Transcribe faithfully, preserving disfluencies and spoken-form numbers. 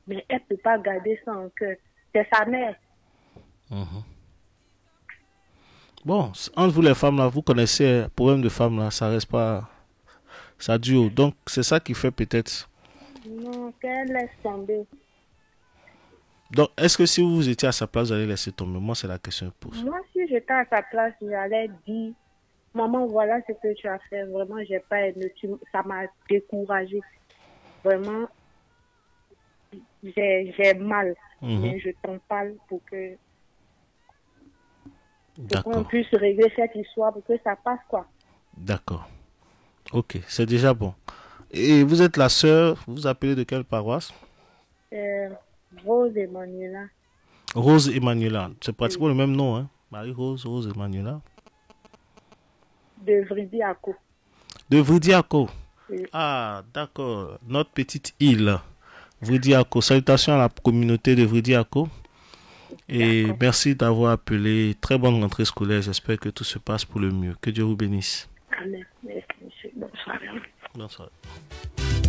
mais elle ne peut pas garder ça en cœur. C'est sa mère. Mhm. Bon, entre vous les femmes là, vous connaissez le problème de femmes là, ça reste pas, ça dure. Donc c'est ça qui fait peut-être. Non, qu'elle laisse tomber. Donc est-ce que si vous étiez à sa place, vous allez laisser tomber? Moi, c'est la question que je pose. Moi, si j'étais à sa place, j'allais dire, maman, voilà ce que tu as fait. Vraiment, j'ai pas aimé. Tu- Ça m'a découragée. Vraiment, j'ai j'ai mal. Mhm. Mais je t'en parle pour que pour qu'on D'accord, puisse régler cette histoire, pour que ça passe, quoi. d'accord. Ok, c'est déjà bon. Et vous êtes la sœur, vous vous appelez de quelle paroisse? Euh, Rose et Manuela, Rose Emmanuela. C'est oui, pratiquement le même nom, hein? Marie-Rose, Rose Emmanuela. de Vridiaco. De Vridiaco. Oui. Ah, d'accord. Notre petite île. Vridiaco. Salutations à la communauté de Vridiaco. Et D'accord. merci d'avoir appelé. Très bonne rentrée scolaire. J'espère que tout se passe pour le mieux. Que Dieu vous bénisse. Amen. Merci, monsieur. Bonsoir. Bonsoir.